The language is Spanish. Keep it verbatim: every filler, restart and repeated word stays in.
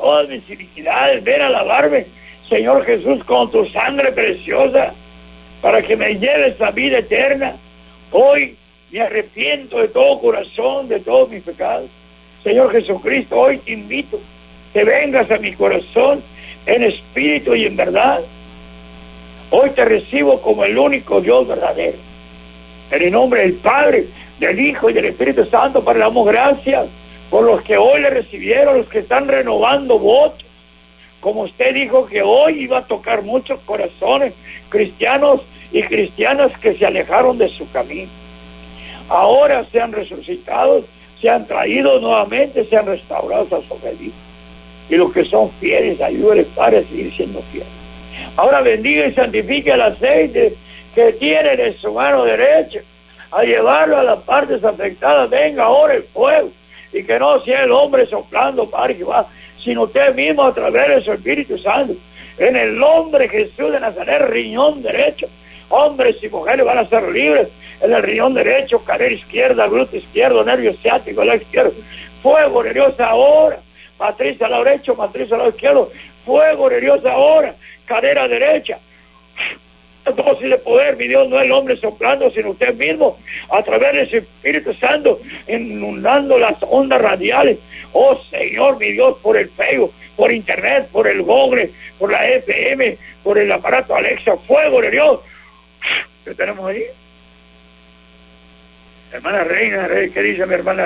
todas mis iniquidades. Ven a lavarme, Señor Jesús, con tu sangre preciosa, para que me lleves a vida eterna. Hoy me arrepiento de todo corazón, de todos mis pecados. Señor Jesucristo, hoy te invito que vengas a mi corazón en espíritu y en verdad. Hoy te recibo como el único Dios verdadero. En el nombre del Padre, del Hijo y del Espíritu Santo, Padre, le damos gracias por los que hoy le recibieron, los que están renovando votos. Como usted dijo que hoy iba a tocar muchos corazones cristianos y cristianas que se alejaron de su camino. Ahora sean resucitados, sean traídos nuevamente, sean restaurados a su obediencia. Y los que son fieles, ayúdenles, Padre, a seguir siendo fieles. Ahora bendiga y santifique el aceite que tienen en su mano derecha, a llevarlo a las partes afectadas. Venga ahora el fuego, y que no sea el hombre soplando, Padre Jehová, sino usted mismo a través de su Espíritu Santo. En el nombre de Jesús de Nazaret, riñón derecho, hombres y mujeres van a ser libres. En el riñón derecho, cadera izquierda, glúteo izquierdo, nervio ciático, lado izquierdo. Fuego de Dios ahora. Matriz al lado derecho, matriz al lado izquierdo. Fuego de Dios ahora. Cadera derecha. Dosis de poder, mi Dios, no el hombre soplando, sino usted mismo, a través de su Espíritu Santo, inundando las ondas radiales. Oh Señor, mi Dios, por el Facebook, por internet, por el Google, por la F M, por el aparato Alexa. Fuego de Dios. ¿Qué tenemos ahí? Hermana Reina, ¿qué dice mi hermana